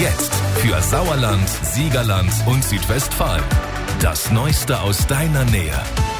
Jetzt für Sauerland, Siegerland und Südwestfalen. Das Neueste aus deiner Nähe.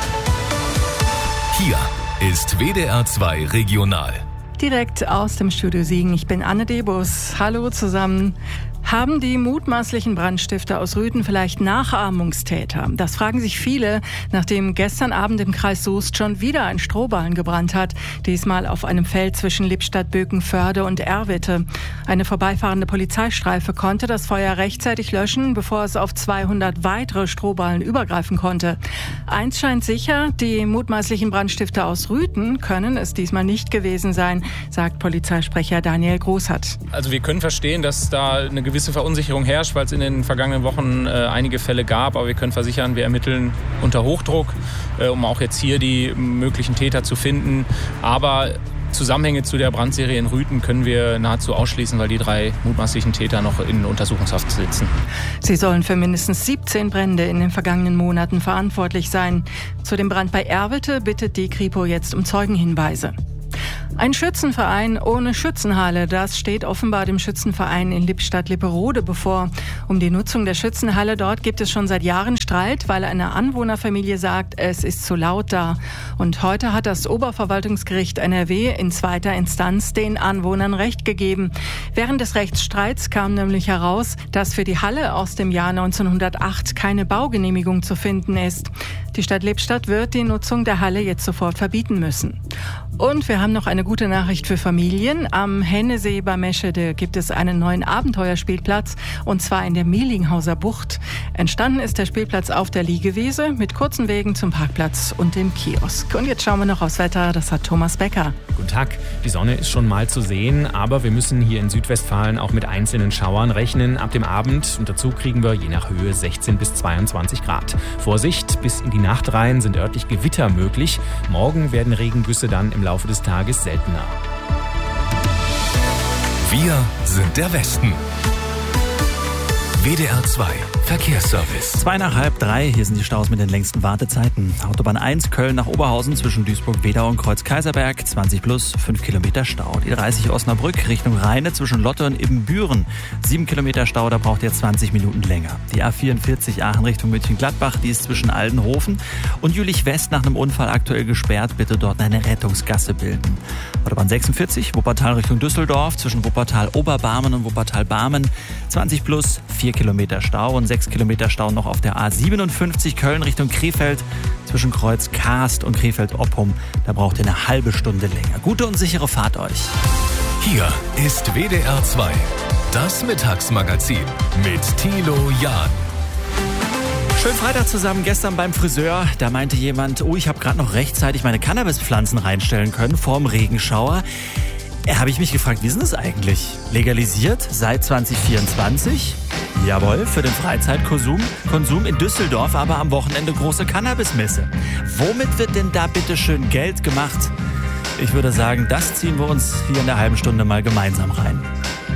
Hier ist WDR 2 Regional. Direkt aus dem Studio Siegen. Ich bin Anne Debus. Hallo zusammen. Haben die mutmaßlichen Brandstifter aus Rüthen vielleicht Nachahmungstäter? Das fragen sich viele, nachdem gestern Abend im Kreis Soest schon wieder ein Strohballen gebrannt hat. Diesmal auf einem Feld zwischen Lippstadt, Bökenförde und Erwitte. Eine vorbeifahrende Polizeistreife konnte das Feuer rechtzeitig löschen, bevor es auf 200 weitere Strohballen übergreifen konnte. Eins scheint sicher, die mutmaßlichen Brandstifter aus Rüthen können es diesmal nicht gewesen sein, sagt Polizeisprecher Daniel Großhardt. Also wir können verstehen, dass da eine gewisse Verunsicherung herrscht, weil es in den vergangenen Wochen einige Fälle gab. Aber wir können versichern, wir ermitteln unter Hochdruck, um auch jetzt hier die möglichen Täter zu finden. Aber Zusammenhänge zu der Brandserie in Rüthen können wir nahezu ausschließen, weil die 3 mutmaßlichen Täter noch in Untersuchungshaft sitzen. Sie sollen für mindestens 17 Brände in den vergangenen Monaten verantwortlich sein. Zu dem Brand bei Erwitte bittet die Kripo jetzt um Zeugenhinweise. Ein Schützenverein ohne Schützenhalle, das steht offenbar dem Schützenverein in Lippstadt-Lipperode bevor. Um die Nutzung der Schützenhalle dort gibt es schon seit Jahren Streit, weil eine Anwohnerfamilie sagt, es ist zu laut da. Und heute hat das Oberverwaltungsgericht NRW in 2. Instanz den Anwohnern Recht gegeben. Während des Rechtsstreits kam nämlich heraus, dass für die Halle aus dem Jahr 1908 keine Baugenehmigung zu finden ist. Die Stadt Lippstadt wird die Nutzung der Halle jetzt sofort verbieten müssen. Und wir haben noch eine gute Nachricht für Familien. Am Hennesee bei Meschede gibt es einen neuen Abenteuerspielplatz, und zwar in der Mehlinghauser Bucht. Entstanden ist der Spielplatz auf der Liegewiese mit kurzen Wegen zum Parkplatz und dem Kiosk. Und jetzt schauen wir noch aufs Wetter, das hat Thomas Becker. Guten Tag, die Sonne ist schon mal zu sehen, aber wir müssen hier in Südwestfalen auch mit einzelnen Schauern rechnen ab dem Abend. Und dazu kriegen wir je nach Höhe 16 bis 22 Grad. Vorsicht, bis in die Nacht rein sind örtlich Gewitter möglich. Morgen werden Regengüsse dann im Laufe des Tages seltener. Wir sind der Westen. WDR 2 Verkehrsservice. 2 nach halb 3, hier sind die Staus mit den längsten Wartezeiten. Autobahn 1 Köln nach Oberhausen zwischen Duisburg-Wedau und Kreuz-Kaiserberg, 20 plus, 5 Kilometer Stau. Die 30 Osnabrück Richtung Rheine zwischen Lotte und Ibbenbüren, 7 Kilometer Stau, da braucht ihr 20 Minuten länger. Die A44 Aachen Richtung München-Gladbach, die ist zwischen Aldenhofen und Jülich-West nach einem Unfall aktuell gesperrt, bitte dort eine Rettungsgasse bilden. Autobahn 46 Wuppertal Richtung Düsseldorf zwischen Wuppertal-Oberbarmen und Wuppertal-Barmen, 20 plus, 4 Kilometer Stau und 6 Kilometer Stau noch auf der A57 Köln Richtung Krefeld zwischen Kreuz Karst und Krefeld-Oppum. Da braucht ihr eine halbe Stunde länger. Gute und sichere Fahrt euch. Hier ist WDR 2, das Mittagsmagazin mit Thilo Jahn. Schönen Freitag zusammen. Gestern beim Friseur, da meinte jemand, ich habe gerade noch rechtzeitig meine Cannabispflanzen reinstellen können vorm Regenschauer. Habe ich mich gefragt, wie ist denn das eigentlich? Legalisiert seit 2024? Jawohl, für den Freizeitkonsum in Düsseldorf, aber am Wochenende große Cannabismesse. Womit wird denn da bitte schön Geld gemacht? Ich würde sagen, das ziehen wir uns hier in der halben Stunde mal gemeinsam rein.